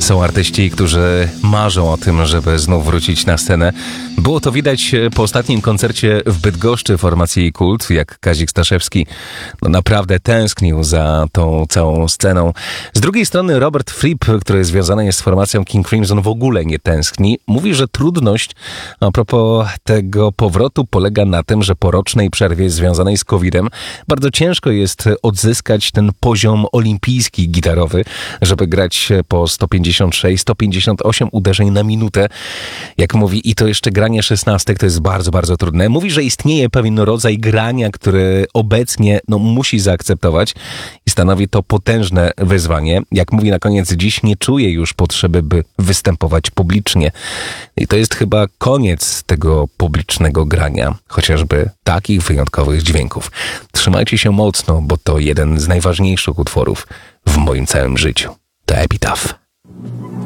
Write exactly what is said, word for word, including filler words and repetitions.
Są artyści, którzy marzą o tym, żeby znów wrócić na scenę. Było to widać po ostatnim koncercie w Bydgoszczy formacji Kult, jak Kazik Staszewski no naprawdę tęsknił za tą całą sceną. Z drugiej strony Robert Fripp, który związany jest z formacją King Crimson, w ogóle nie tęskni. Mówi, że trudność a propos tego powrotu polega na tym, że po rocznej przerwie związanej z kowidem bardzo ciężko jest odzyskać ten poziom olimpijski gitarowy, żeby grać po sto pięćdziesiąt sześć sto pięćdziesiąt osiem uderzeń na minutę. Jak mówi, i to jeszcze granie szesnastek, to jest bardzo, bardzo trudne. Mówi, że istnieje pewien rodzaj grania, który obecnie no, musi zaakceptować i stanowi to potężne wyzwanie. Jak mówi na koniec, dziś nie czuje już potrzeby, by występować publicznie. I to jest chyba koniec tego publicznego grania, chociażby takich wyjątkowych dźwięków. Trzymajcie się mocno, bo to jeden z najważniejszych utworów w moim całym życiu. To Epitaph.